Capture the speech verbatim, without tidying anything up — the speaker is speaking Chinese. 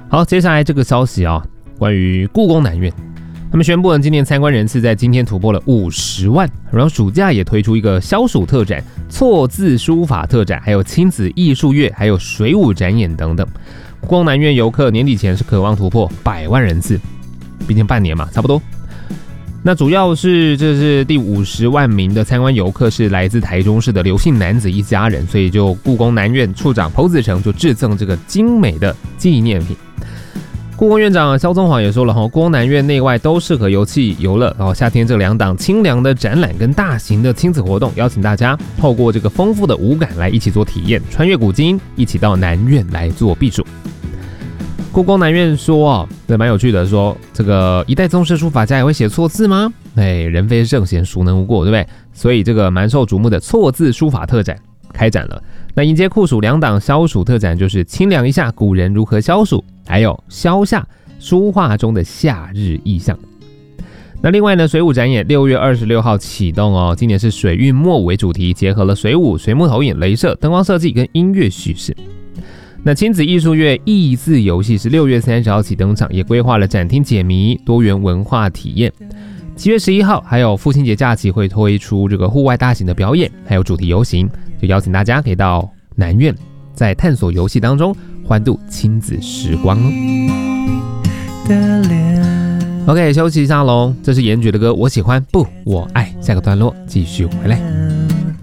好，接下来这个消息啊，关于故宫南院，他们宣布了今年参观人次在今天突破了五十万，然后暑假也推出一个消暑特展、错字书法特展，还有亲子艺术月，还有水舞展演等等。故宫南院游客年底前是渴望突破百万人次，毕竟半年嘛，差不多。那主要是这是第五十万名的参观游客是来自台中市的刘姓男子一家人，所以就故宫南院处长侯子成就致赠这个精美的纪念品。故宫院长萧宗煌也说了，故宫南院内外都适合游憩游乐，然后夏天这两档清凉的展览跟大型的亲子活动，邀请大家透过这个丰富的五感来一起做体验，穿越古今，一起到南院来做避暑。故宫南院说哦，这蛮有趣的，说这个一代宗师书法家也会写错字吗？哎，人非圣贤，孰能无过，对不对？所以这个蛮受瞩目的错字书法特展开展了。那迎接酷暑两档消暑特展，就是清凉一下古人如何消暑，还有消夏书画中的夏日意象。那另外呢，水舞展演六月二十六号启动哦，今年是水韵墨舞为主题，结合了水舞、水幕投影、雷射、灯光设计跟音乐叙事。那亲子艺术月益字游戏是六月三十号起登场，也规划了展厅解谜、多元文化体验。七月十一号还有父亲节假期会推出这个户外大型的表演，还有主题游行，就邀请大家可以到南院，在探索游戏当中欢度亲子时光哦。OK， 休息一下喽，这是严爵的歌，我喜欢不我爱，下个段落继续回来。